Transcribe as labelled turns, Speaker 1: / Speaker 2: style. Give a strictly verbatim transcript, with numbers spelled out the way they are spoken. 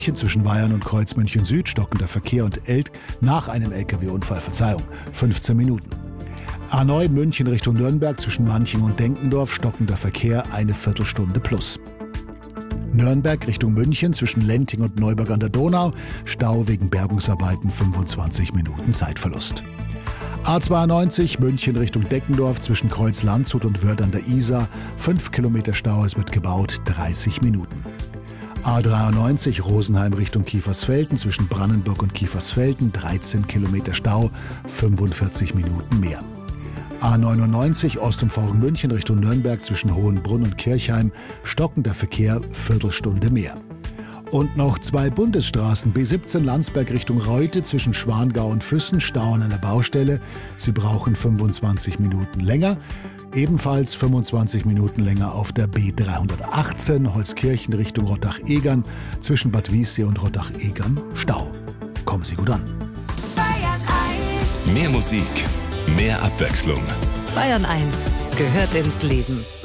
Speaker 1: Zwischen Weyern und Kreuz München Süd stockender Verkehr und Elk nach einem L K W-Unfall, Verzeihung, fünfzehn Minuten. A neun München Richtung Nürnberg zwischen Manching und Denkendorf stockender Verkehr eine Viertelstunde plus. Nürnberg Richtung München zwischen Lenting und Neuburg an der Donau, Stau wegen Bergungsarbeiten, fünfundzwanzig Minuten Zeitverlust. A zweiundneunzig München Richtung Deckendorf zwischen Kreuz Landshut und Wörth an der Isar, fünf Kilometer Stau, es wird gebaut, dreißig Minuten. A dreiundneunzig Rosenheim Richtung Kiefersfelden zwischen Brannenburg und Kiefersfelden, dreizehn Kilometer Stau, fünfundvierzig Minuten mehr. A neunundneunzig Ost-Umfahrung München Richtung Nürnberg zwischen Hohenbrunn und Kirchheim, stockender Verkehr, Viertelstunde mehr. Und noch zwei Bundesstraßen, B siebzehn Landsberg Richtung Reute zwischen Schwangau und Füssen, Stau an einer Baustelle. Sie brauchen fünfundzwanzig Minuten länger. Ebenfalls fünfundzwanzig Minuten länger auf der B dreihundertachtzehn Holzkirchen Richtung Rottach-Egern zwischen Bad Wiessee und Rottach-Egern, Stau. Kommen Sie gut an.
Speaker 2: Mehr Musik, mehr Abwechslung.
Speaker 3: Bayern eins gehört ins Leben.